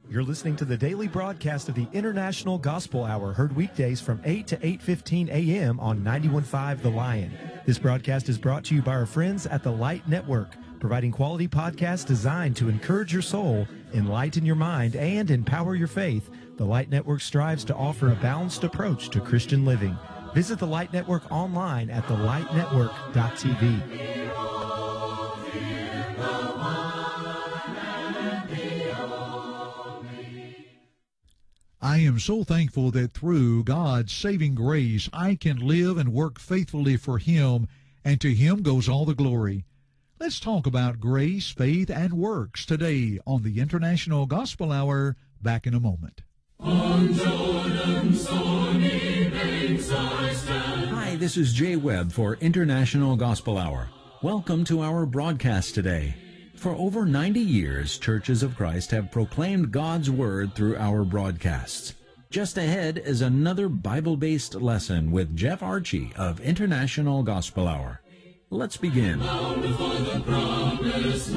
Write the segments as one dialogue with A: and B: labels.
A: You're listening to the daily broadcast of the International Gospel Hour, heard weekdays from 8 to 8:15 a.m. on 91.5 The Lion. This broadcast is brought to you by our friends at the Light Network, providing quality podcasts designed to encourage your soul, enlighten your mind, and empower your faith. The Light Network strives to offer a balanced approach to Christian living. Visit the Light Network online at thelightnetwork.tv.
B: I am so thankful that through God's saving grace, I can live and work faithfully for Him, and to Him goes all the glory. Let's talk about grace, faith, and works today on the International Gospel Hour. Back in a moment.
C: On Jordan's stormy banks I stand.
D: Hi, this is Jay Webb for International Gospel Hour. Welcome to our broadcast today. For over 90 years, Churches of Christ have proclaimed God's Word through our broadcasts. Just ahead is another Bible-based lesson with Jeff Archie of International Gospel Hour. Let's begin.
C: Bound for the promised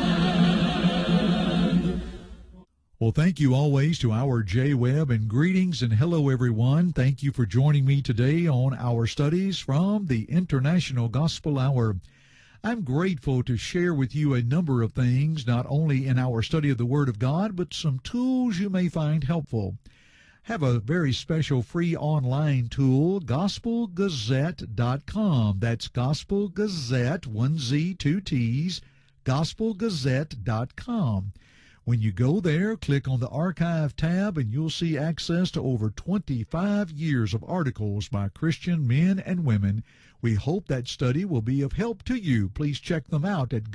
C: land.
B: Well, thank you always to our Jay Webb, and greetings and hello, everyone. Thank you for joining me today on our studies from the International Gospel Hour. I'm grateful to share with you a number of things, not only in our study of the Word of God, but some tools you may find helpful. Have a very special free online tool, GospelGazette.com. That's Gospel Gazette, 1Z, 2 T's, GospelGazette.com. When you go there, click on the Archive tab, and you'll see access to over 25 years of articles by Christian men and women. We hope that study will be of help to you. Please check them out at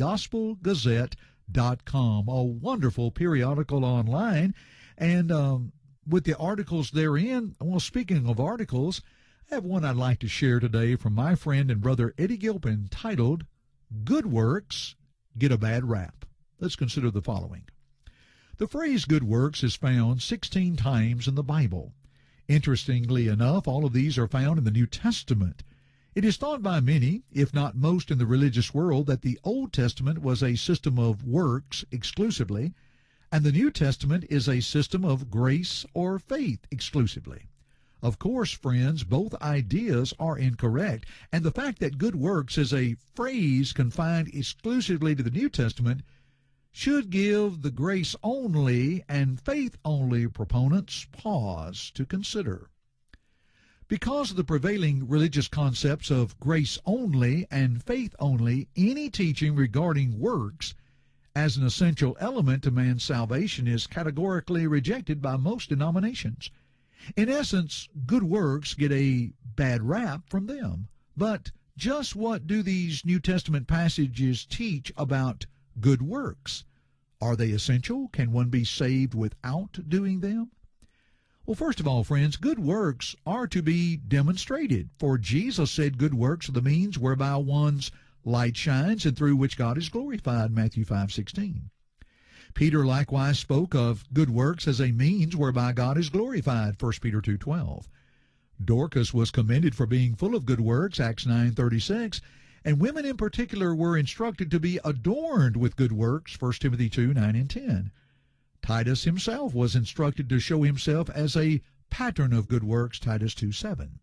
B: GospelGazette.com, a wonderful periodical online. And with the articles therein, well, speaking of articles, I have one I'd like to share today from my friend and brother Eddie Gilpin, titled, Good Works Get a Bad Rap. Let's consider the following. The phrase good works is found 16 times in the Bible. Interestingly enough, all of these are found in the New Testament. It is thought by many, if not most in the religious world, that the Old Testament was a system of works exclusively, and the New Testament is a system of grace or faith exclusively. Of course, friends, both ideas are incorrect, and the fact that good works is a phrase confined exclusively to the New Testament should give the grace only and faith only proponents pause to consider. Because of the prevailing religious concepts of grace only and faith only, any teaching regarding works as an essential element to man's salvation is categorically rejected by most denominations. In essence, good works get a bad rap from them. But just what do these New Testament passages teach about good works? Are they essential? Can one be saved without doing them? Well, first of all, friends, good works are to be demonstrated. For Jesus said good works are the means whereby one's light shines and through which God is glorified, Matthew 5:16. Peter likewise spoke of good works as a means whereby God is glorified, 1 Peter 2:12. Dorcas was commended for being full of good works, Acts 9:36, and women in particular were instructed to be adorned with good works, 1 Timothy 2:9 and 10. Titus himself was instructed to show himself as a pattern of good works, Titus 2:7.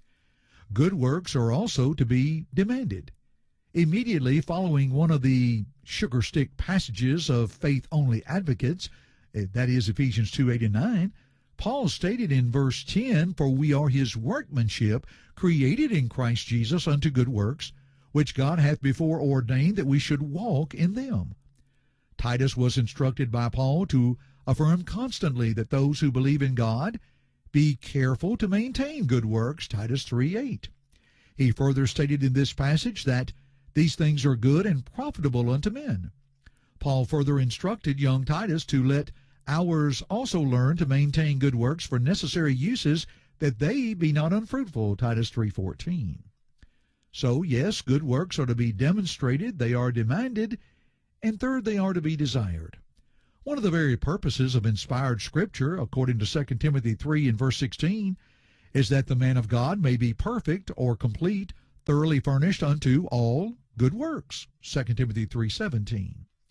B: Good works are also to be demanded. Immediately following one of the sugar stick passages of faith-only advocates, that is Ephesians 2:8 and 9, Paul stated in verse 10, For we are his workmanship, created in Christ Jesus unto good works, which God hath before ordained that we should walk in them. Titus was instructed by Paul to affirm constantly that those who believe in God be careful to maintain good works, Titus 3:8. He further stated in this passage that these things are good and profitable unto men. Paul further instructed young Titus to let ours also learn to maintain good works for necessary uses, that they be not unfruitful, Titus 3:14. So, yes, good works are to be demonstrated, they are demanded, and third, they are to be desired. One of the very purposes of inspired Scripture, according to 2 Timothy 3 and verse 16, is that the man of God may be perfect or complete, thoroughly furnished unto all good works, 2 Timothy 3:17.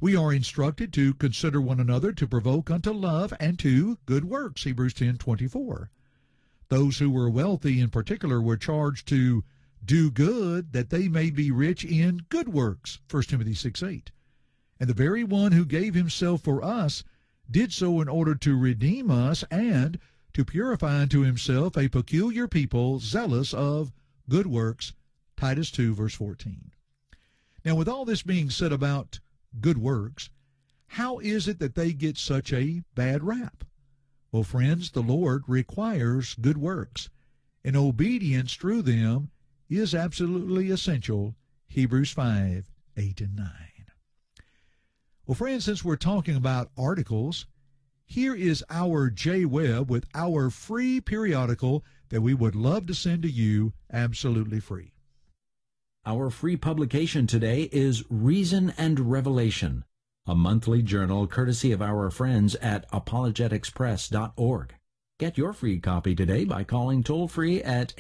B: We are instructed to consider one another to provoke unto love and to good works, Hebrews 10:24. Those who were wealthy in particular were charged to do good that they may be rich in good works, 1 Timothy 6:8. And the very one who gave himself for us did so in order to redeem us and to purify unto himself a peculiar people zealous of good works, Titus 2, verse 14. Now, with all this being said about good works, how is it that they get such a bad rap? Well, friends, the Lord requires good works, and obedience through them is absolutely essential, Hebrews 5, 8, and 9. Well, friends, since we're talking about articles, here is our J. Webb with our free periodical that we would love to send to you absolutely free.
D: Our free publication today is Reason and Revelation, a monthly journal courtesy of our friends at apoloeticspress.org. Get your free copy today by calling toll-free at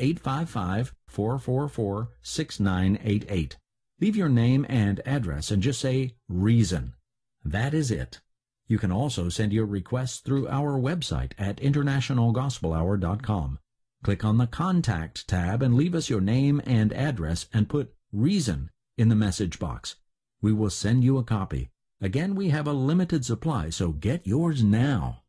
D: 855-444-6988. Leave your name and address and just say Reason. That is it. You can also send your requests through our website at internationalgospelhour.com. Click on the Contact tab and leave us your name and address and put Reason in the message box. We will send you a copy. Again, we have a limited supply, so get yours now.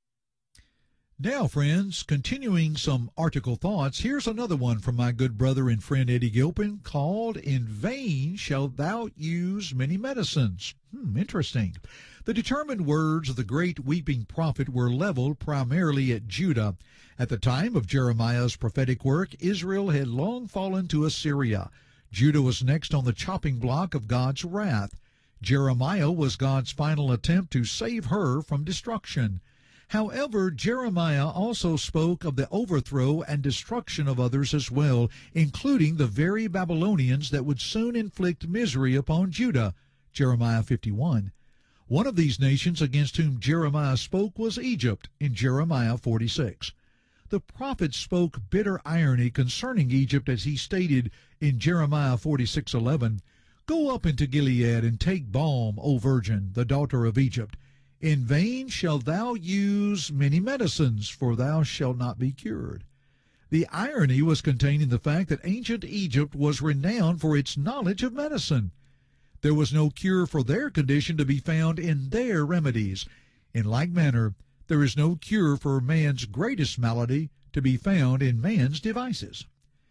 B: Now, friends, continuing some article thoughts, here's another one from my good brother and friend Eddie Gilpin called In Vain Shalt Thou Use Many Medicines. Interesting. The determined words of the great weeping prophet were leveled primarily at Judah. At the time of Jeremiah's prophetic work, Israel had long fallen to Assyria. Judah was next on the chopping block of God's wrath. Jeremiah was God's final attempt to save her from destruction. However, Jeremiah also spoke of the overthrow and destruction of others as well, including the very Babylonians that would soon inflict misery upon Judah. Jeremiah 51. One of these nations against whom Jeremiah spoke was Egypt in Jeremiah 46. The prophet spoke bitter irony concerning Egypt as he stated in Jeremiah 46:11, Go up into Gilead and take balm, O virgin, the daughter of Egypt. In vain shalt thou use many medicines, for thou shalt not be cured. The irony was contained in the fact that ancient Egypt was renowned for its knowledge of medicine. There was no cure for their condition to be found in their remedies. In like manner, there is no cure for man's greatest malady to be found in man's devices.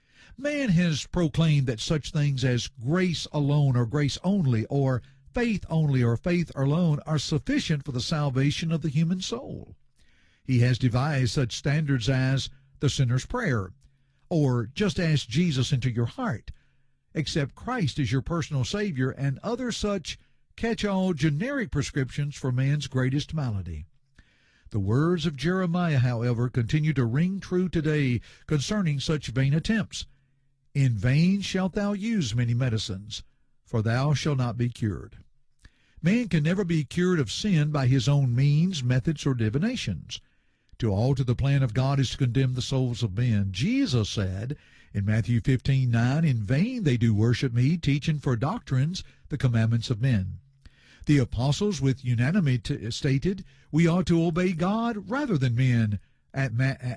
B: Man has proclaimed that such things as grace alone or grace only or faith only or faith alone are sufficient for the salvation of the human soul. He has devised such standards as the sinner's prayer, or just ask Jesus into your heart, accept Christ as your personal Savior, and other such catch-all generic prescriptions for man's greatest malady. The words of Jeremiah, however, continue to ring true today concerning such vain attempts. In vain shalt thou use many medicines, for thou shalt not be cured. Man can never be cured of sin by his own means, methods, or divinations. To alter the plan of God is to condemn the souls of men. Jesus said in Matthew 15:9, In vain they do worship me, teaching for doctrines the commandments of men. The apostles with unanimity stated, we ought to obey God rather than men, at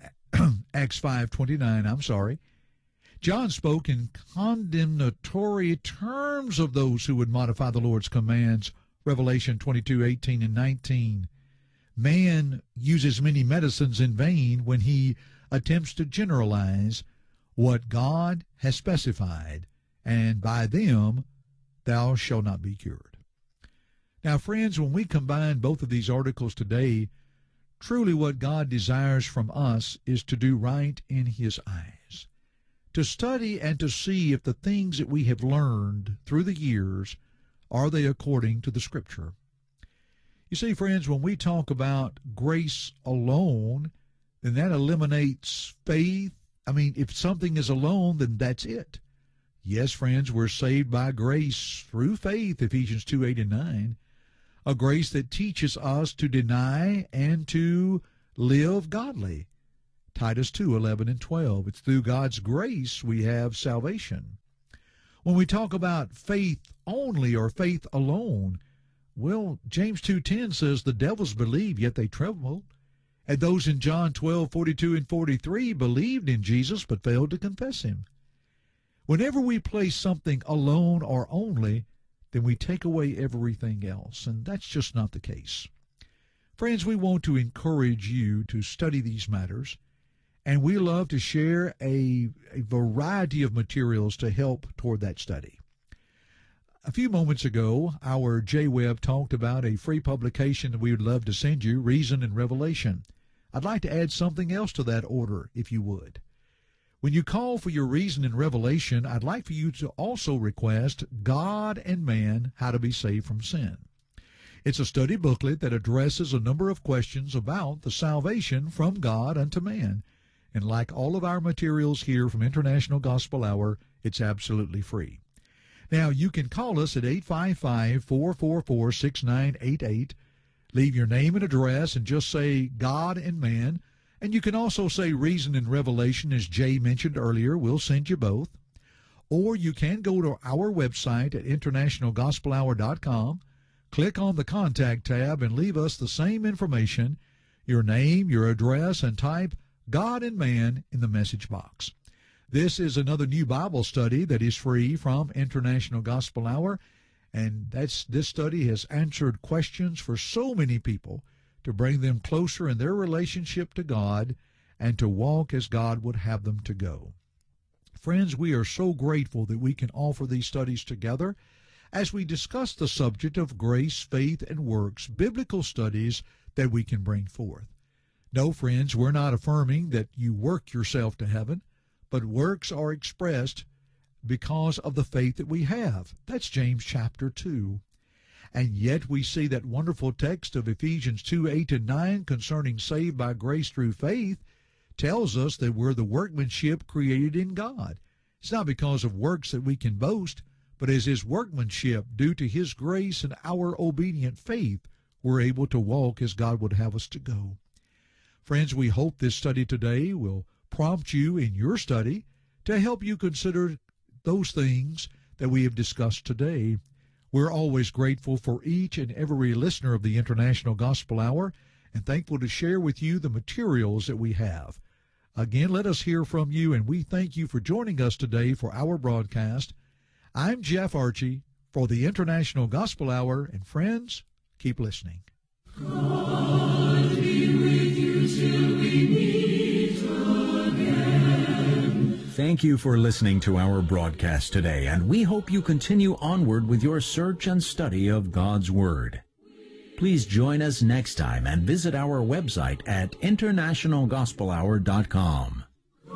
B: Acts 5:29, John spoke in condemnatory terms of those who would modify the Lord's commands, Revelation 22:18 and 19. Man uses many medicines in vain when he attempts to generalize what God has specified, and by them thou shalt not be cured. Now, friends, when we combine both of these articles today, truly what God desires from us is to do right in His eyes, to study and to see if the things that we have learned through the years, are they according to the Scripture. You see, friends, when we talk about grace alone, then that eliminates faith. I mean, if something is alone, then that's it. Yes, friends, we're saved by grace through faith, Ephesians 2:8 and 9, a grace that teaches us to deny and to live godly, Titus 2:11 and 12. It's through God's grace we have salvation. When we talk about faith only or faith alone, Well, James 2:10 says the devils believe, yet they tremble. And those in John 12:42 and 43 believed in Jesus but failed to confess him. Whenever we place something alone or only, then we take away everything else, and that's just not the case. Friends, we want to encourage you to study these matters, and we love to share a variety of materials to help toward that study. A few moments ago, our J. Webb talked about a free publication that we would love to send you, Reason and Revelation. I'd like to add something else to that order, if you would. When you call for your Reason and Revelation, I'd like for you to also request God and Man, How to Be Saved from Sin. It's a study booklet that addresses a number of questions about the salvation from God unto man. And like all of our materials here from International Gospel Hour, it's absolutely free. Now, you can call us at 855-444-6988. Leave your name and address and just say God and Man. And you can also say Reason and Revelation, as Jay mentioned earlier. We'll send you both. Or you can go to our website at internationalgospelhour.com, click on the Contact tab, and leave us the same information, your name, your address, and type God and Man in the message box. This is another new Bible study that is free from International Gospel Hour, and this study has answered questions for so many people to bring them closer in their relationship to God and to walk as God would have them to go. Friends, we are so grateful that we can offer these studies together as we discuss the subject of grace, faith, and works, biblical studies that we can bring forth. No, friends, we're not affirming that you work yourself to heaven, but works are expressed because of the faith that we have. That's James chapter 2. And yet we see that wonderful text of Ephesians 2:8-9 concerning saved by grace through faith tells us that we're the workmanship created in God. It's not because of works that we can boast, but as his workmanship, due to his grace and our obedient faith, we're able to walk as God would have us to go. Friends, we hope this study today will prompt you in your study to help you consider those things that we have discussed today. We're always grateful for each and every listener of the International Gospel Hour and thankful to share with you the materials that we have. Again, let us hear from you, and we thank you for joining us today for our broadcast. I'm Jeff Archie for the International Gospel Hour, and friends, keep listening.
C: God be with you till we meet again.
D: Thank you for listening to our broadcast today, and we hope you continue onward with your search and study of God's Word. Please join us next time and visit our website at internationalgospelhour.com.